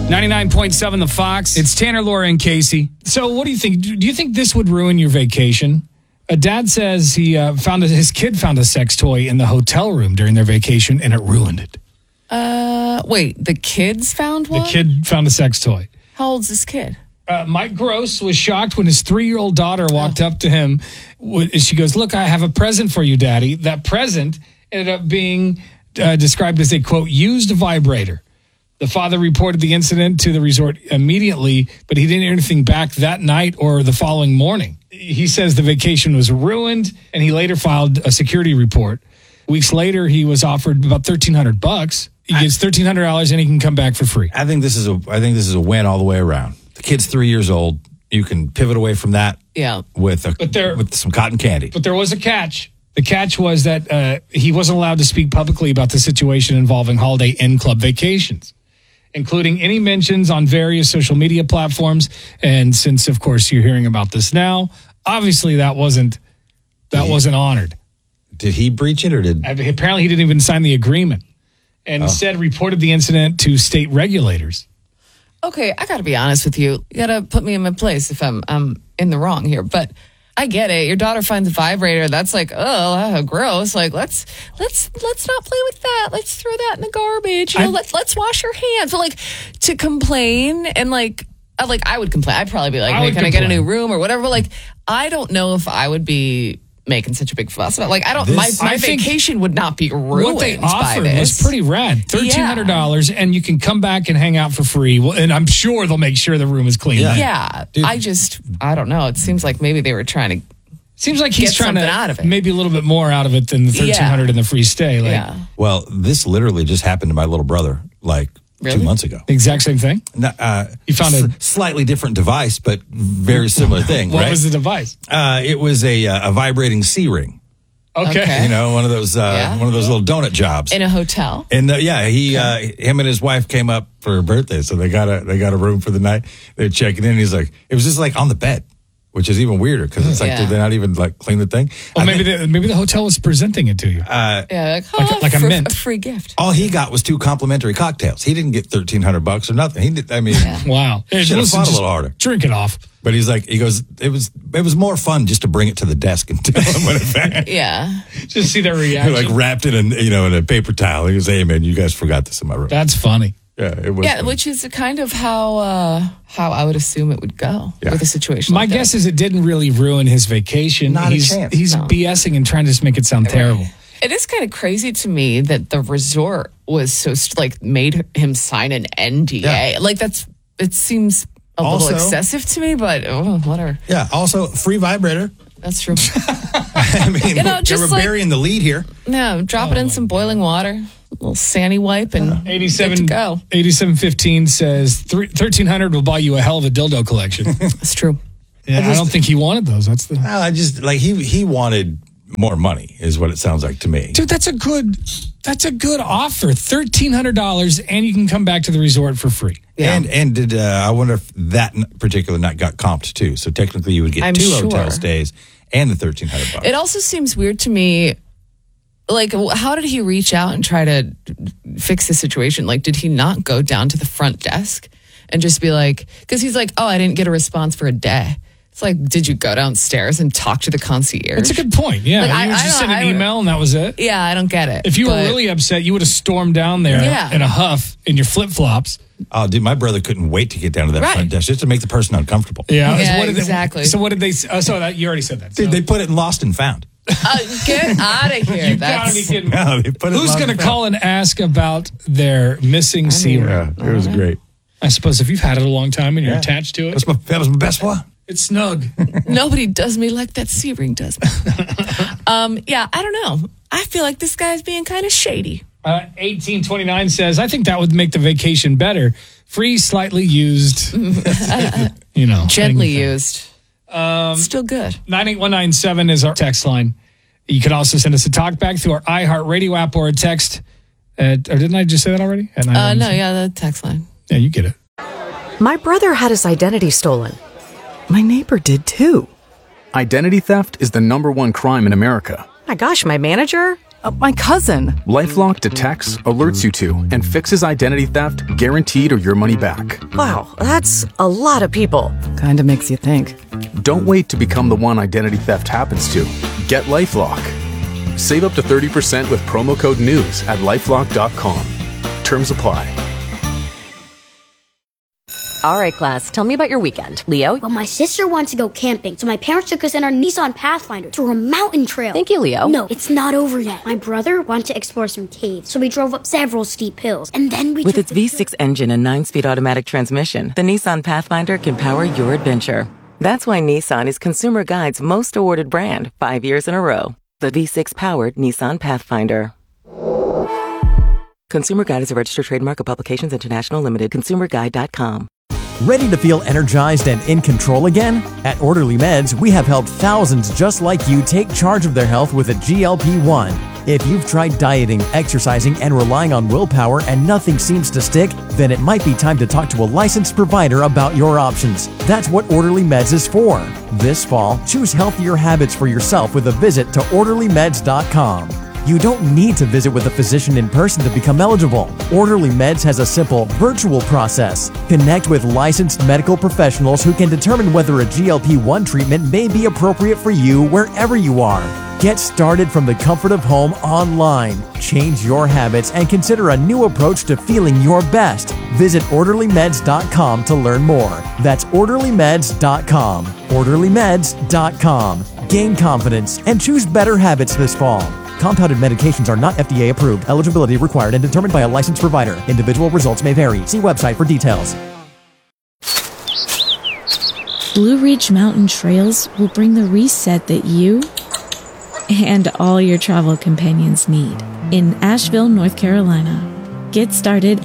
99.7 The Fox. It's Tanner, Laura, and Casey. So what do you think? Do you think this would ruin your vacation? A dad says his kid found a sex toy in the hotel room during their vacation, and it ruined it. Wait, the kids found one? The kid found a sex toy. How old's this kid? Mike Gross was shocked when his 3-year-old daughter walked up to him. She goes, "Look, I have a present for you, Daddy." That present ended up being described as a, quote, used vibrator. The father reported the incident to the resort immediately, but he didn't hear anything back that night or the following morning. He says the vacation was ruined, and he later filed a security report. Weeks later, he was offered about $1,300. He gets $1,300, and he can come back for free. I think this is a win all the way around. The kid's 3 years old. You can pivot away from that with some cotton candy. But there was a catch. The catch was that he wasn't allowed to speak publicly about the situation involving Holiday Inn Club vacations, including any mentions on various social media platforms. And since, of course, you're hearing about this now, obviously that wasn't honored. Did he breach it or did? Apparently he didn't even sign the agreement, and instead reported the incident to state regulators. Okay, I got to be honest with you. You got to put me in my place if I'm in the wrong here. But I get it. Your daughter finds a vibrator. That's like, oh, gross. Like, let's not play with that. Let's throw that in the garbage. Let's wash your hands. But like to complain and like I would complain. I'd probably be like, hey, can I get a new room or whatever? But like, I don't know if I would be making such a big fuss about. Like, I don't. My vacation would not be ruined. What they offered was pretty rad. $1,300, and you can come back and hang out for free. And I'm sure they'll make sure the room is clean. Yeah. I don't know. It seems like maybe they were trying to. Seems like he's trying to out of it. Maybe a little bit more out of it than the $1,300 and the free stay. Well, this literally just happened to my little brother, like. Really? 2 months ago. The exact same thing? You found a slightly different device, but very similar thing. What was the deviise? It was a vibrating C-ring. Okay. You know, one of those little donut jobs. In a hotel? And him and his wife came up for her birthday, so they got a room for the night. They're checking in, and he's like, it was just like on the bed. Which is even weirder because it's like, did they not even like clean the thing? Well, maybe the hotel was presenting it to you. Like a mint. A free gift. All he got was 2 complimentary cocktails. He didn't get $1,300 or nothing. He did. I mean, wow. Should have fought a little harder. Drink it off. But he goes, it was more fun just to bring it to the desk and tell him what it meant. Yeah. Just see their reaction. Like wrapped in a paper towel. He goes, hey man, you guys forgot this in my room. That's funny. Yeah, it was. Yeah, funny. Which is kind of how I would assume it would go with a situation. My guess is it didn't really ruin his vacation. Not a chance. He's BSing and trying to just make it sound terrible. It is kind of crazy to me that the resort was so made him sign an NDA. Yeah. Like it seems a little excessive to me, but whatever. Yeah. Also, free vibrator. That's true. I mean, they were burying the lead here. No, drop it in some boiling water. A little sandy wipe and 87 good to go. 8715 says $1,300 will buy you a hell of a dildo collection. That's true. Yeah, I don't think he wanted those. That's the. I just like he wanted more money is what it sounds like to me. Dude, that's a good offer. $1,300 and you can come back to the resort for free. Yeah. And did I wonder if that particular night got comped too? So technically you would get two hotel stays and the $1,300. It also seems weird to me. Like, how did he reach out and try to fix the situation? Like, did he not go down to the front desk and just be like, because he's like, oh, I didn't get a response for a day. It's like, did you go downstairs and talk to the concierge? That's a good point. Yeah. Like, you just sent an email and that was it? Yeah, I don't get it. If you were really upset, you would have stormed down there in a huff in your flip-flops. Oh, dude, my brother couldn't wait to get down to that front desk just to make the person uncomfortable. Yeah, exactly. So what did they say? Oh, you already said that. Dude, they put it in Lost and Found. Get out of here. You gotta be kidding me. No, who's going to call and ask about their missing C-ring? Yeah, it was great. I suppose if you've had it a long time and you're attached to it. That was my best one. It's snug. Nobody does me like that C-ring does me. I don't know. I feel like this guy's being kind of shady. 1829 says, I think that would make the vacation better. Free, slightly used, gently used. Still good. 98197 is our text line. You can also send us a talk back through our iHeartRadio app or a text. Or didn't I just say that already? The text line. Yeah, you get it. My brother had his identity stolen. My neighbor did too. Identity theft is the #1 crime in America. My gosh, my manager? My cousin. LifeLock detects, alerts you to, and fixes identity theft, guaranteed or your money back. Wow, that's a lot of people. Kind of makes you think. Don't wait to become the one identity theft happens to. Get LifeLock. Save up to 30% with promo code NEWS at LifeLock.com. Terms apply. All right, class, tell me about your weekend. Leo? Well, my sister wants to go camping, so my parents took us in our Nissan Pathfinder to a mountain trail. Thank you, Leo. No, it's not over yet. My brother wanted to explore some caves, so we drove up several steep hills, and then we With its V6 engine and 9-speed automatic transmission, the Nissan Pathfinder can power your adventure. That's why Nissan is Consumer Guide's most awarded brand 5 years in a row. The V6-powered Nissan Pathfinder. Consumer Guide is a registered trademark of Publications International Limited. ConsumerGuide.com. Ready to feel energized and in control again? At Orderly Meds, we have helped thousands just like you take charge of their health with a GLP-1. If you've tried dieting, exercising, and relying on willpower and nothing seems to stick, then it might be time to talk to a licensed provider about your options. That's what Orderly Meds is for. This fall, choose healthier habits for yourself with a visit to OrderlyMeds.com. You don't need to visit with a physician in person to become eligible. Orderly Meds has a simple, virtual process. Connect with licensed medical professionals who can determine whether a GLP-1 treatment may be appropriate for you wherever you are. Get started from the comfort of home online. Change your habits and consider a new approach to feeling your best. Visit OrderlyMeds.com to learn more. That's OrderlyMeds.com. OrderlyMeds.com. Gain confidence and choose better habits this fall. Compounded medications are not FDA approved. Eligibility required and determined by a licensed provider. Individual results may vary. See website for details. Blue Ridge Mountain Trails will bring the reset that you and all your travel companions need in Asheville, North Carolina. Get started